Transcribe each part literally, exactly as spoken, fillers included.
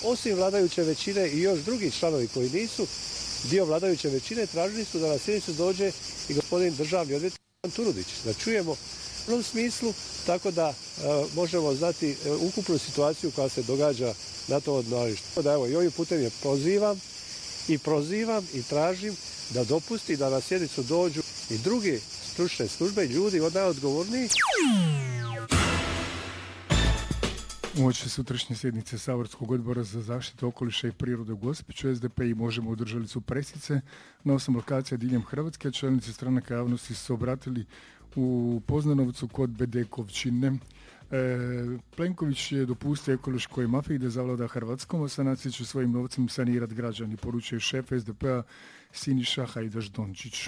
osim vladajuće većine i još drugi članovi koji nisu dio vladajuće većine, tražili su da na sjednicu dođe i gospodin državni odvjetnik Turudić, da čujemo u tom smislu, tako da e, možemo znati e, ukupnu situaciju koja se događa na to odmaralištu. Da evo i ovim putem je pozivam i prozivam i tražim da dopusti da na sjednicu dođu i druge stručne službe i ljudi od najodgovornijih. Uoči sutrašnje sjednice Saborskog odbora za zaštitu okoliša i prirode u Gospiću, S D P i Možemo održali su presice na osam lokacija diljem Hrvatske. Čelnici stranaka javnosti su se obratili u Poznanovcu kod Bedekovčine. E, Plenković je dopustio ekološkoj mafiji da zavlada Hrvatskom, a sanacije će svojim novcem sanirati građani, poručuje šef S D P-a Siniša Hajdaš-Dončić.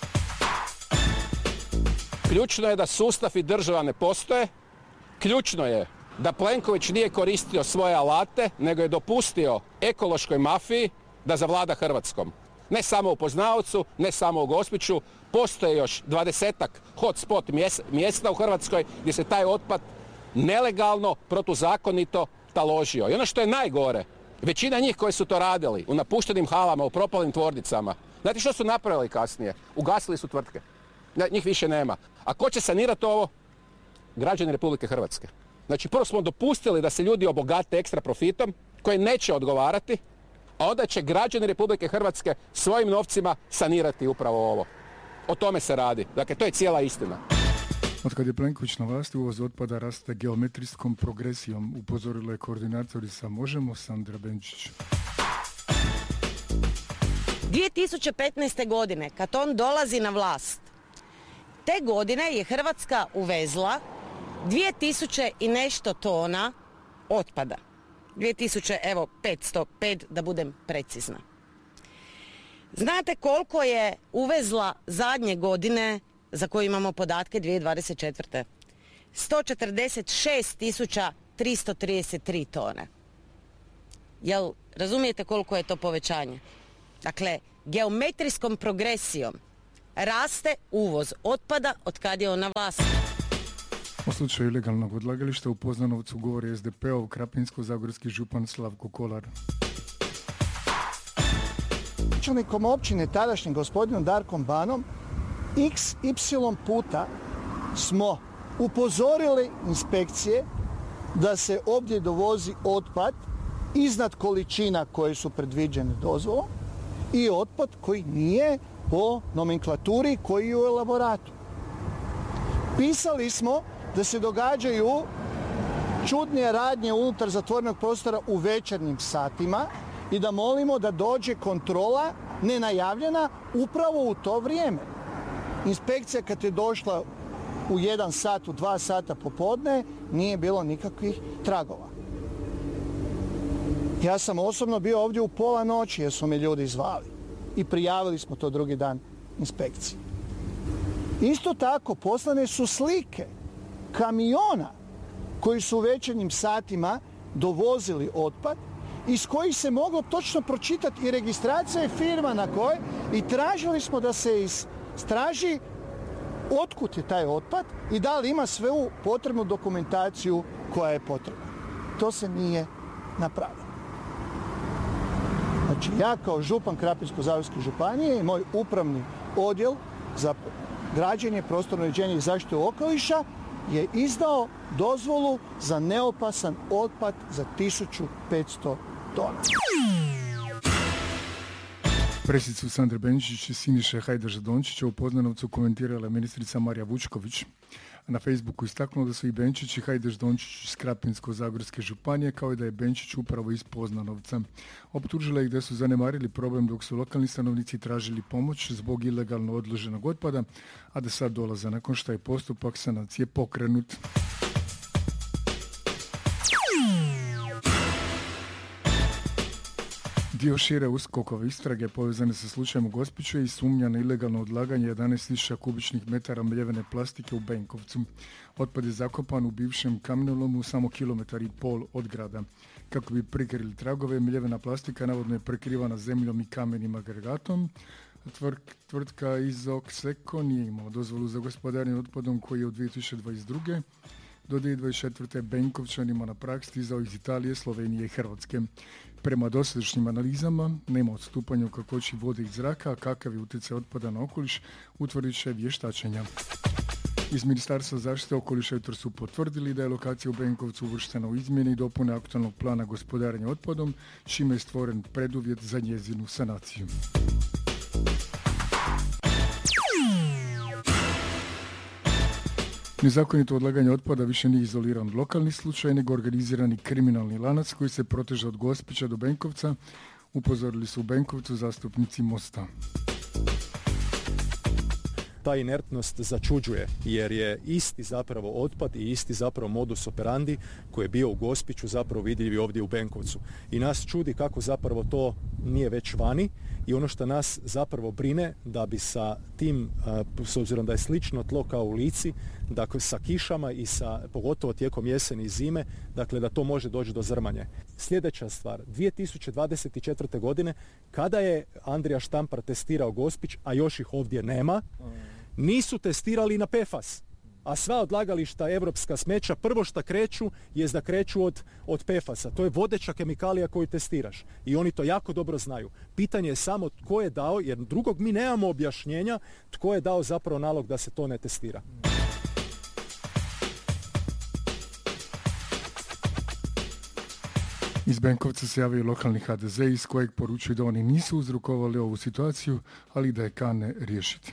Ključno je da sustav i država ne postoje. Ključno je da Plenković nije koristio svoje alate, nego je dopustio ekološkoj mafiji da zavlada Hrvatskom. Ne samo u Poznanovcu, ne samo u Gospiću, postoje još dvadesetak hotspot mjesta u Hrvatskoj gdje se taj otpad nelegalno, protuzakonito taložio. I ono što je najgore, većina njih koji su to radili u napuštenim halama, u propalim tvornicama, znate što su napravili kasnije? Ugasili su tvrtke. Njih više nema. A ko će sanirati ovo? Građani Republike Hrvatske. Znači, prvo smo dopustili da se ljudi obogate ekstra profitom koji neće odgovarati, a onda će građani Republike Hrvatske svojim novcima sanirati upravo ovo. O tome se radi. Dakle, to je cijela istina. Od kad je Plenković na vlasti, uvoz otpada raste geometrijskom progresijom, upozorila je koordinatorica Možemo Sandra Benčić. dvije tisuće petnaeste. godine, kad on dolazi na vlast, te godine je Hrvatska uvezla dvije tisuće i nešto tona otpada. dvije tisuće petsto pet da budem precizna. Znate koliko je uvezla zadnje godine za koju imamo podatke dvije tisuće dvadeset četvrte. sto četrdeset šest tisuća tristo trideset tri tone. Jel razumijete koliko je to povećanje? Dakle, geometrijskom progresijom raste uvoz otpada od kad je on na vlasti. O slučaju ilegalnog odlagališta u Poznanovcu govori S D P-ov krapinsko-zagorski župan Slavko Kolar. Načelnikom općine tadašnjim gospodinom Darkom Banom iks ipsilon puta smo upozorili inspekcije da se ovdje dovozi otpad iznad količina koje su predviđene dozvolom i otpad koji nije po nomenklaturi koji je u elaboratu. Pisali smo da se događaju čudne radnje unutar zatvorenog prostora u večernjim satima i da molimo da dođe kontrola nenajavljena upravo u to vrijeme. Inspekcija kad je došla u jedan sat, u dva sata popodne, nije bilo nikakvih tragova. Ja sam osobno bio ovdje u pola noći jer su me ljudi zvali i prijavili smo to drugi dan inspekciji. Isto tako poslane su slike kamiona koji su u večernjim satima dovozili otpad, iz kojih se moglo točno pročitati i registracija i firma na kojoj, i tražili smo da se istraži otkud je taj otpad i da li ima svu potrebnu dokumentaciju koja je potrebna. To se nije napravilo. Znači, ja kao župan Krapinsko-zagorske županije i moj upravni odjel za građenje, prostorno uređenje i zaštitu okoliša je izdao dozvolu za neopasan otpad za tisuću petsto tona. Presicu Sandre Benčić i Siniše Hajdaš-Dončića u Poznanovcu komentirala ministrica Marija Vučković. Na Facebooku istaknuo da su i Benčić i Hajdaš-Dončić iz Krapinsko-zagorske županije, kao i da je Benčić upravo iz Poznanovca. Optužila ih da su zanemarili problem dok su lokalni stanovnici tražili pomoć zbog ilegalno odloženog otpada, a da sad dolaze nakon što je postupak sanacije pokrenut. Dio šire USKOK-ove istrage povezane sa slučajem u Gospiću i sumnja na ilegalno odlaganje jedanaest tisuća kubičnih metara mljevene plastike u Benkovcu. Otpad je zakopan u bivšem kamenolomu samo kilometar i pol od grada. Kako bi prikrili tragove, mljevena plastika navodno je prekrivana zemljom i kamenim agregatom. Tvrtka Izok Seko nije imala dozvolu za gospodarenje otpadom koji je u dvije tisuće dvadeset druge Do dvije tisuće dvadeset četvrte. Benkovčanima na prag stizao iz Italije, Slovenije i Hrvatske. Prema dosadašnjim analizama nema odstupanja u kakvoći vode i zraka, a kakav je utjecaj otpada na okoliš utvrdit će vještačenja. Iz Ministarstva zaštite okoliša jutro su potvrdili da je lokacija u Benkovcu uvrštena u izmjene i dopune aktualnog plana gospodarenja otpadom, čime je stvoren preduvjet za njezinu sanaciju. Nezakonito odlaganje otpada više nije izoliran lokalni slučaj, nego organizirani kriminalni lanac koji se proteže od Gospića do Benkovca, upozorili su u Benkovcu zastupnici Mosta. Ta inertnost začuđuje jer je isti zapravo otpad i isti zapravo modus operandi koji je bio u Gospiću zapravo vidljiv i ovdje u Benkovcu. I nas čudi kako zapravo to nije već vani i ono što nas zapravo brine da bi sa tim, s obzirom da je slično tlo kao u Lici, dakle sa kišama i sa, pogotovo tijekom jeseni i zime, dakle da to može doći do zrmanje. Sljedeća stvar, dvije tisuće dvadeset četvrte. godine, kada je Andrija Štampar testirao Gospić, a još ih ovdje nema, nisu testirali na P F A S. A sva odlagališta evropska smeća, prvo što kreću je da kreću od, od P F A S-a. To je vodeća kemikalija koju testiraš. I oni to jako dobro znaju. Pitanje je samo tko je dao, jer drugog mi nemamo objašnjenja, tko je dao zapravo nalog da se to ne testira. Iz Benkovca se javio lokalni H D Z iz kojeg poručuju da oni nisu uzrokovali ovu situaciju, ali da je kane riješiti.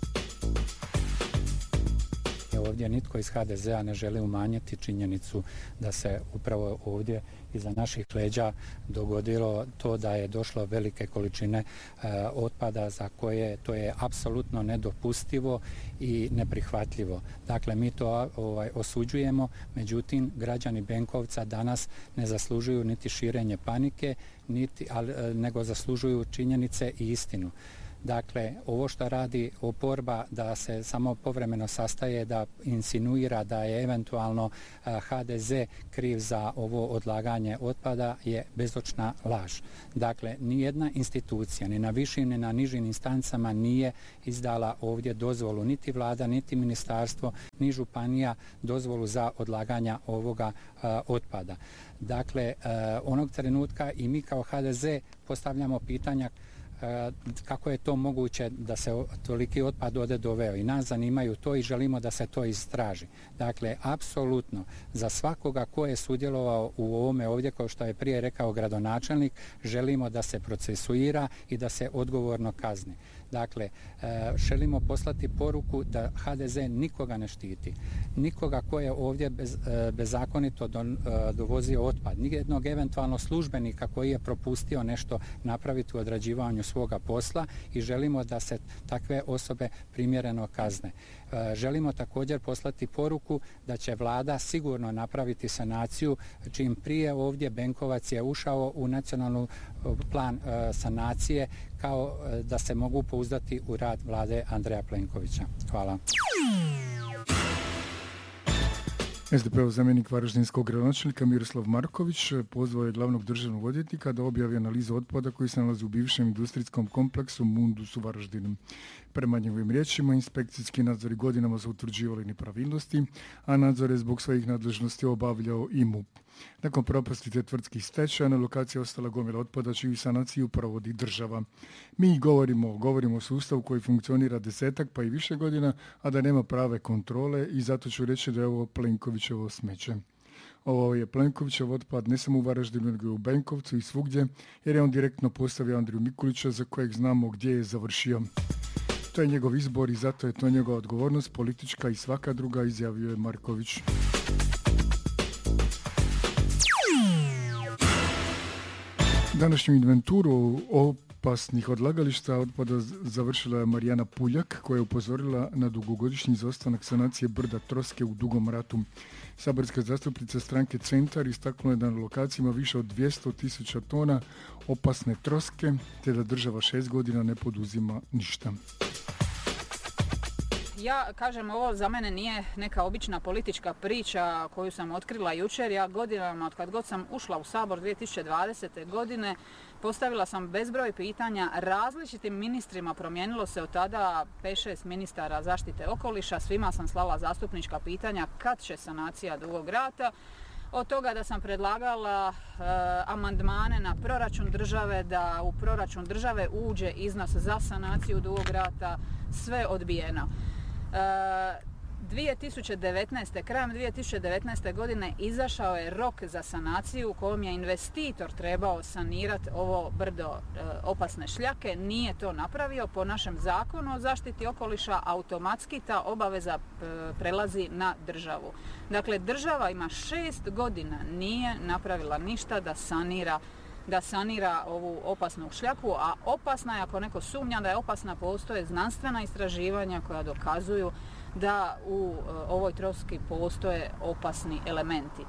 Ovdje nitko iz H D Z-a ne želi umanjiti činjenicu da se upravo ovdje iza naših leđa dogodilo to da je došlo velike količine e, otpada za koje to je apsolutno nedopustivo i neprihvatljivo. Dakle, mi to ovaj, osuđujemo, međutim, građani Benkovca danas ne zaslužuju niti širenje panike, niti, ali, nego zaslužuju činjenice i istinu. Dakle, ovo što radi oporba da se samo povremeno sastaje, da insinuira da je eventualno H D Z kriv za ovo odlaganje otpada je bezočna laž. Dakle, nijedna institucija, ni na višim ni na nižim instancama nije izdala ovdje dozvolu, niti vlada, niti ministarstvo, ni županija dozvolu za odlaganja ovoga a, otpada. Dakle, a, onog trenutka i mi kao H D Z postavljamo pitanja kako je to moguće da se toliki otpad ovdje doveo i nas zanimaju to i želimo da se to istraži. Dakle, apsolutno za svakoga ko je sudjelovao u ovome ovdje, kao što je prije rekao gradonačelnik, želimo da se procesuira i da se odgovorno kazni. Dakle, želimo poslati poruku da H D Z nikoga ne štiti. Nikoga ko je ovdje bez, bezakonito dovozio otpad. Nijednog eventualno službenika koji je propustio nešto napraviti u odrađivanju svoga posla i želimo da se takve osobe primjereno kazne. Želimo također poslati poruku da će vlada sigurno napraviti sanaciju čim prije ovdje Benkovac je ušao u nacionalni plan sanacije kao da se mogu pouzdati u rad vlade Andreja Plenkovića. Hvala. S D P-ov zamjenik varaždinskog gradonačelnika Miroslav Marković pozvao je glavnog državnog odvjetnika da objavi analizu otpada koji se nalazi u bivšem industrijskom kompleksu Mundus u Varaždinu. Prema njegovim riječima, inspekcijski nadzori godinama su utvrđivali nepravilnosti, a nadzore zbog svojih nadležnosti obavljao i M U P. Nakon propasti te tvrtskih stečaja, na lokaciji je ostala gomila otpada čiju sanaciju provodi država. Mi govorimo, govorimo o sustavu koji funkcionira desetak pa i više godina, a da nema prave kontrole i zato ću reći da je ovo Plenkovićevo smeće. Ovo je Plenkovićev otpad ne samo u Varaždinu, nego i u Benkovcu i svugdje, jer je on direktno postavio Andriju Mikulića za kojeg znamo gdje je završio. To je njegov izbor i zato je to njegova odgovornost, politička i svaka druga, izjavio je Marković. Današnju inventuru opasnih odlagališta otpada završila je Marijana Puljak, koja je upozorila na dugogodišnji izostanak sanacije brda Troske u Dugom Ratu. Saborska zastupnica stranke Centar istaknula je da na lokacijama više od dvjesto tisuća tona opasne troske, te da država šest godina ne poduzima ništa. ja kažem, ovo za mene nije neka obična politička priča koju sam otkrila jučer. Ja godinama, od kad god sam ušla u Sabor dvije tisuće dvadesete. godine, postavila sam bezbroj pitanja različitim ministrima. Promijenilo se od tada pet šest ministara zaštite okoliša. Svima sam slala zastupnička pitanja kad će sanacija Dugog Rata. Od toga da sam predlagala e, amandmane na proračun države, da u proračun države uđe iznos za sanaciju Dugog Rata, sve odbijeno. E, dvije tisuće devetnaeste. krajem dvije tisuće devetnaeste. godine izašao je rok za sanaciju u kojem je investitor trebao sanirati ovo brdo e, opasne šljake. Nije to napravio. Po našem zakonu o zaštiti okoliša automatski ta obaveza e, prelazi na državu. Dakle, država ima šest godina, nije napravila ništa da sanira da sanira ovu opasnu šljaku, a opasna je, ako neko sumnja da je opasna, postoje znanstvena istraživanja koja dokazuju da u ovoj troski postoje opasni elementi.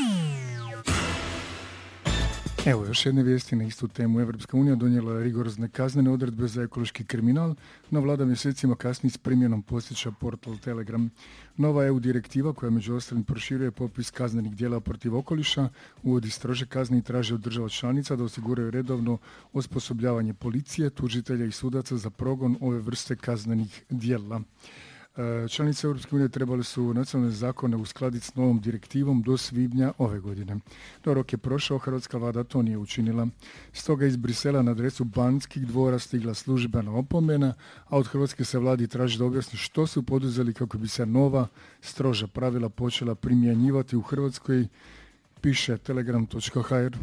Evo još jedne vijesti na istu temu. Evropska unija donijela je rigorozne kaznene odredbe za ekološki kriminal, no vlada mjesecima kasni s primjenom, podsjeća portal Telegram. Nova E U direktiva, koja među ostalim proširuje popis kaznenih djela protiv okoliša, uvodi strože kazne i traži od država članica da osiguraju redovno osposobljavanje policije, tužitelja i sudaca za progon ove vrste kaznenih djela. Članice Europske unije trebali su nacionalne zakone uskladiti s novom direktivom do svibnja ove godine. No rok je prošao, hrvatska vlada to nije učinila. Stoga iz Brisela na adresu Banskih dvora stigla službena opomena, a od Hrvatske se vladi traži da objasni što su poduzeli kako bi se nova stroža pravila počela primjenjivati u Hrvatskoj, piše telegram točka ha er.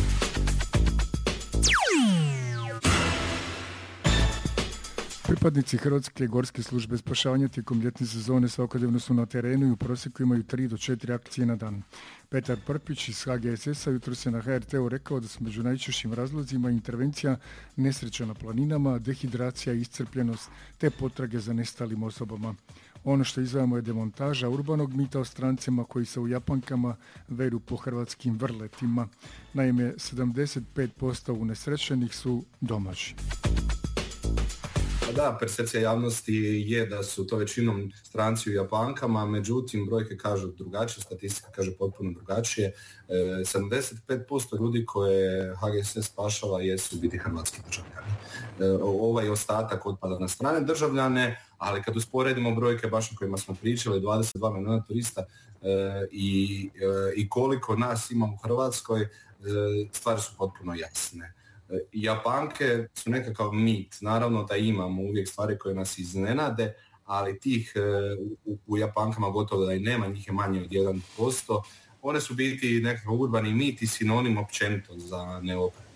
Pripadnici Hrvatske gorske službe spašavanja tijekom ljetne sezone svakodnevno su na terenu i u prosjeku imaju tri do četiri akcije na dan. Petar Prpić iz ha ge es es-a jutros je na ha er te-u rekao da su među najčešćim razlozima intervencija nesreća na planinama, dehidracija, iscrpljenost te potrage za nestalim osobama. Ono što izdvajamo je demontaža urbanog mita o strancima koji se u Japankama veru po hrvatskim vrletima. Naime, sedamdeset pet posto unesrećenih su domaći. Da, percepcija javnosti je da su to većinom stranci u Japankama, međutim brojke kažu drugačije, statistika kaže potpuno drugačije. E, sedamdeset pet posto ljudi koje ha ge es es spašava jesu biti hrvatski državljani. E, ovaj ostatak otpada na strane državljane, ali kad usporedimo brojke baš o kojima smo pričali, dvadeset dva milijuna turista e, i, e, i koliko nas ima u Hrvatskoj, e, stvari su potpuno jasne. Japanke su nekakav mit, naravno da imamo uvijek stvari koje nas iznenade, ali tih u, u Japankama gotovo da i nema, njih je manje od jedan posto. One su biti nekakav urbani mit i sinonim općenito za neoprez.